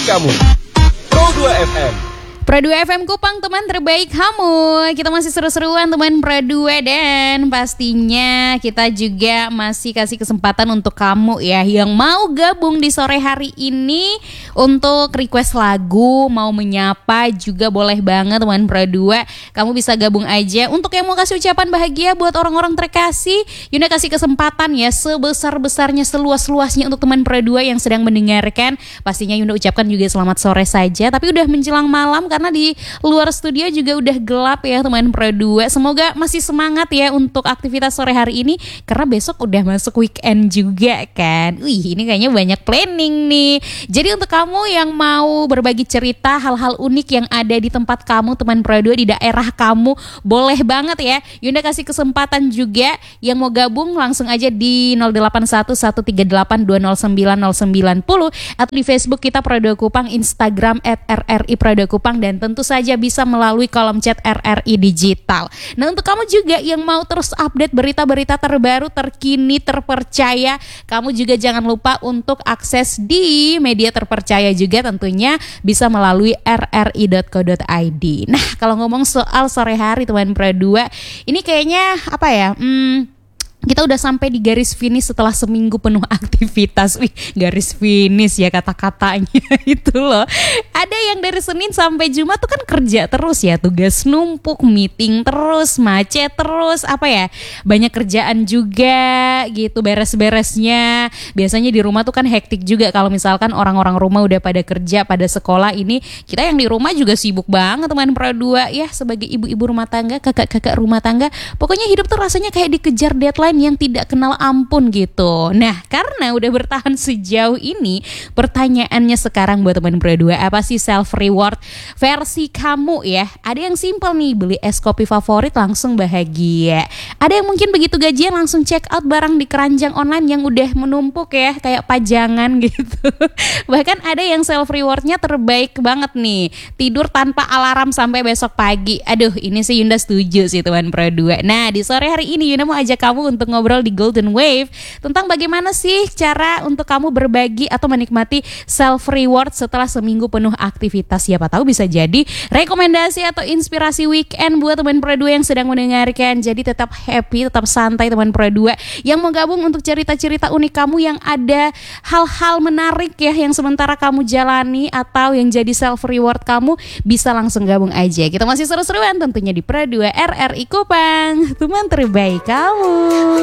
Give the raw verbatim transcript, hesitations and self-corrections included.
kamu. Pro dua F M. Pro dua F M Kupang, teman terbaik kamu. Kita masih seru-seruan teman Pro dua, dan pastinya kita juga masih kasih kesempatan untuk kamu ya yang mau gabung di sore hari ini untuk request lagu, mau menyapa juga boleh banget teman Pro dua. Kamu bisa gabung aja. Untuk yang mau kasih ucapan bahagia buat orang-orang terkasih, Yunda kasih kesempatan ya sebesar-besarnya, seluas-luasnya untuk teman Pro dua yang sedang mendengarkan. Pastinya Yunda ucapkan juga selamat sore saja, tapi udah menjelang malam karena di luar studio juga udah gelap ya teman Pro dua. Semoga masih semangat ya untuk aktivitas sore hari ini karena besok udah masuk weekend juga kan. Wih, ini kayaknya banyak planning nih. Jadi untuk kamu yang mau berbagi cerita hal-hal unik yang ada di tempat kamu teman Pro dua, di daerah kamu, boleh banget ya. Yunda kasih kesempatan juga yang mau gabung langsung aja di nol delapan satu satu tiga delapan dua nol sembilan nol sembilan nol atau di Facebook kita Pro dua Kupang, Instagram at R R I Pro dua Kupang, dan tentu saja bisa melalui kolom chat R R I Digital. Nah, untuk kamu juga yang mau terus update berita-berita terbaru, terkini, terpercaya, kamu juga jangan lupa untuk akses di media terpercaya juga, tentunya bisa melalui r r i dot co dot i d. Nah, kalau ngomong soal sore hari teman Pro dua, ini kayaknya apa ya? Hmm, kita udah sampai di garis finish setelah seminggu penuh aktivitas. Wih, garis finish ya kata-katanya itu loh. Ada yang dari Senin sampai Jumat tuh kan kerja terus ya, tugas numpuk, meeting terus, macet terus, apa ya, banyak kerjaan juga gitu, beres-beresnya. Biasanya di rumah tuh kan hektik juga kalau misalkan orang-orang rumah udah pada kerja, pada sekolah. Ini kita yang di rumah juga sibuk banget teman Pro dua ya, sebagai ibu-ibu rumah tangga, kakak-kakak rumah tangga. Pokoknya hidup tuh rasanya kayak dikejar deadline yang tidak kenal ampun gitu. Nah, karena udah bertahan sejauh ini, pertanyaannya sekarang buat teman Pro dua, apa sih self reward versi kamu ya? Ada yang simple nih, beli es kopi favorit langsung bahagia. Ada yang mungkin begitu gajian langsung check out barang di keranjang online yang udah menumpuk ya, kayak pajangan gitu. Bahkan ada yang self rewardnya terbaik banget nih, tidur tanpa alarm sampai besok pagi. Aduh, ini sih Yunda setuju sih teman Pro dua. Nah, di sore hari ini Yunda mau ajak kamu untuk ngobrol di Golden Wave tentang bagaimana sih cara untuk kamu berbagi atau menikmati self reward setelah seminggu penuh aktivitas. Siapa tahu bisa jadi rekomendasi atau inspirasi weekend buat teman Pro dua yang sedang mendengarkan. Jadi tetap happy, tetap santai teman Pro dua yang mau gabung untuk cerita-cerita unik kamu yang ada hal-hal menarik ya yang sementara kamu jalani atau yang jadi self reward kamu, bisa langsung gabung aja. Kita masih seru-seruan tentunya di Pro dua R R I Kupang, teman terbaik kamu.